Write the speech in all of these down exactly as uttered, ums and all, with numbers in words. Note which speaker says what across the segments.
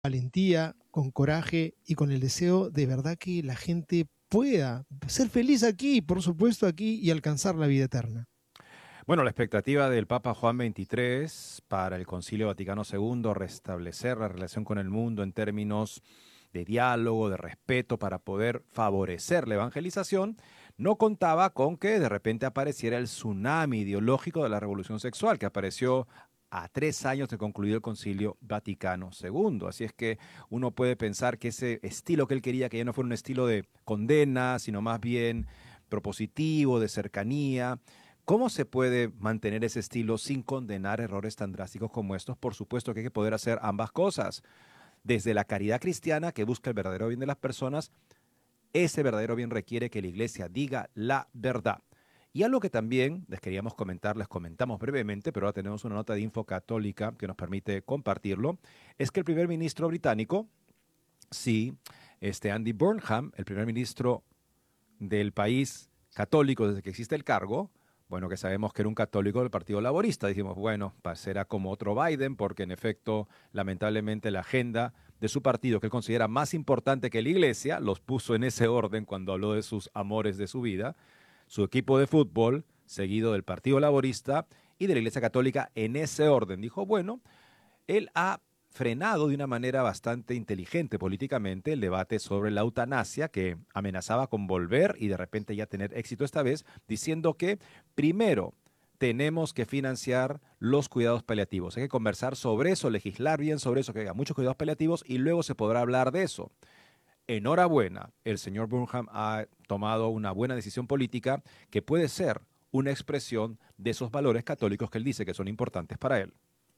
Speaker 1: valentía, con coraje y con el deseo de verdad que la gente pueda ser feliz aquí, por supuesto aquí, y alcanzar la vida eterna.
Speaker 2: Bueno, la expectativa del Papa Juan veintitrés para el Concilio Vaticano segundo, restablecer la relación con el mundo en términos de diálogo, de respeto, para poder favorecer la evangelización, no contaba con que de repente apareciera el tsunami ideológico de la revolución sexual, que apareció a tres años de concluido el Concilio Vaticano segundo. Así es que uno puede pensar que ese estilo que él quería, que ya no fuera un estilo de condena, sino más bien propositivo, de cercanía. ¿Cómo se puede mantener ese estilo sin condenar errores tan drásticos como estos? Por supuesto que hay que poder hacer ambas cosas. Desde la caridad cristiana, que busca el verdadero bien de las personas, ese verdadero bien requiere que la iglesia diga la verdad. Y algo que también les queríamos comentar, les comentamos brevemente, pero ahora tenemos una nota de Info Católica que nos permite compartirlo, es que el primer ministro británico, sí, este Andy Burnham, el primer ministro del país católico desde que existe el cargo, bueno, que sabemos que era un católico del Partido Laborista. Dijimos, bueno, será como otro Biden, porque en efecto, lamentablemente, la agenda de su partido, que él considera más importante que la iglesia, los puso en ese orden cuando habló de sus amores de su vida. Su equipo de fútbol, seguido del Partido Laborista y de la Iglesia Católica, en ese orden. Dijo, bueno, él ha frenado de una manera bastante inteligente políticamente el debate sobre la eutanasia, que amenazaba con volver y de repente ya tener éxito esta vez, diciendo que primero tenemos que financiar los cuidados paliativos. Hay que conversar sobre eso, legislar bien sobre eso, que haya muchos cuidados paliativos y luego se podrá hablar de eso. Enhorabuena, el señor Burnham ha tomado una buena decisión política que puede ser una expresión de esos valores católicos que él dice que son importantes para él.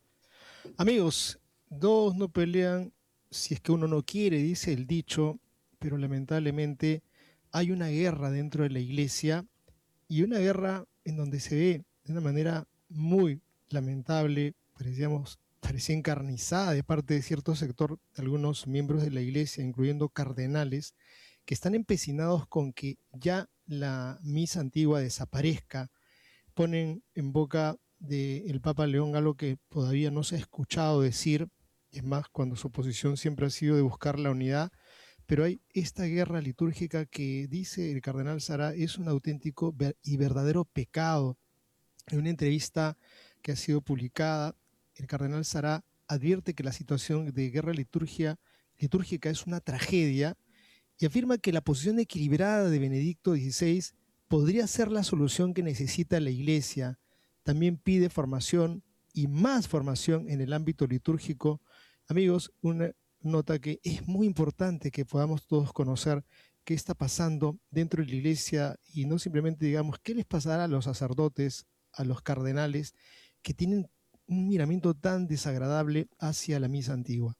Speaker 1: Amigos, dos no pelean si es que uno no quiere, dice el dicho, pero lamentablemente hay una guerra dentro de la iglesia y una guerra en donde se ve de una manera muy lamentable, parecíamos, parecía encarnizada de parte de cierto sector de algunos miembros de la iglesia, incluyendo cardenales, que están empecinados con que ya la misa antigua desaparezca, ponen en boca del Papa León algo que todavía no se ha escuchado decir, es más, cuando su posición siempre ha sido de buscar la unidad, pero hay esta guerra litúrgica que dice el cardenal Sará es un auténtico y verdadero pecado. En una entrevista que ha sido publicada, el cardenal Sará advierte que la situación de guerra liturgia, litúrgica es una tragedia y afirma que la posición equilibrada de Benedicto dieciséis podría ser la solución que necesita la Iglesia. También pide formación y más formación en el ámbito litúrgico. Amigos, una nota que es muy importante que podamos todos conocer qué está pasando dentro de la Iglesia y no simplemente digamos qué les pasará a los sacerdotes, a los cardenales que tienen un miramiento tan desagradable hacia la misa antigua.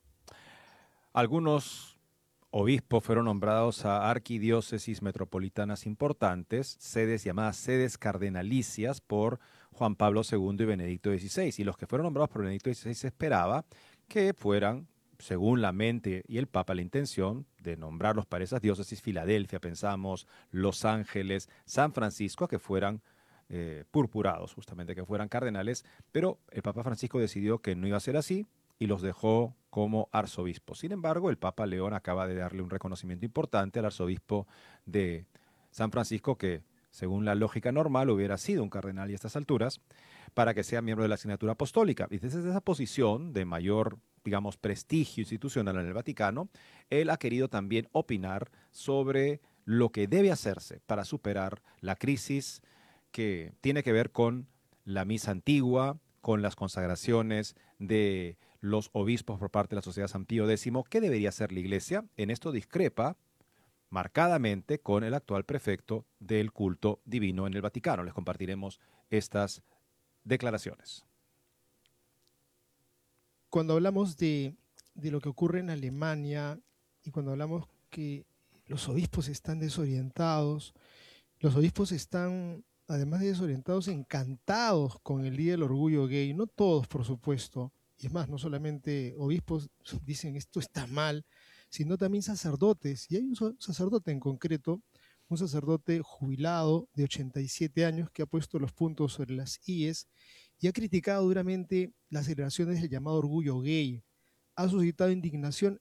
Speaker 2: Algunos obispos fueron nombrados a arquidiócesis metropolitanas importantes, sedes llamadas sedes cardenalicias por Juan Pablo segundo y Benedicto dieciséis. Y los que fueron nombrados por Benedicto dieciséis se esperaba que fueran, según la mente y el Papa, la intención de nombrarlos para esas diócesis: Filadelfia, pensamos, Los Ángeles, San Francisco, que fueran eh, purpurados, justamente, que fueran cardenales, pero el Papa Francisco decidió que no iba a ser así y los dejó como arzobispo. Sin embargo, el Papa León acaba de darle un reconocimiento importante al arzobispo de San Francisco, que según la lógica normal hubiera sido un cardenal y a estas alturas, para que sea miembro de la asignatura apostólica. Y desde esa posición de mayor, digamos, prestigio institucional en el Vaticano, él ha querido también opinar sobre lo que debe hacerse para superar la crisis que tiene que ver con la misa antigua, con las consagraciones de los obispos por parte de la Sociedad San Pío X. ¿Qué debería hacer la Iglesia? En esto discrepa marcadamente con el actual prefecto del culto divino en el Vaticano. Les compartiremos estas declaraciones.
Speaker 1: Cuando hablamos de, de lo que ocurre en Alemania y cuando hablamos que los obispos están desorientados, los obispos están, además de desorientados, encantados con el Día del Orgullo Gay. No todos, por supuesto. Y es más, no solamente obispos dicen esto está mal, sino también sacerdotes. Y hay un sacerdote en concreto, un sacerdote jubilado de ochenta y siete años que ha puesto los puntos sobre las íes y ha criticado duramente las celebraciones del llamado orgullo gay. ha suscitado indignación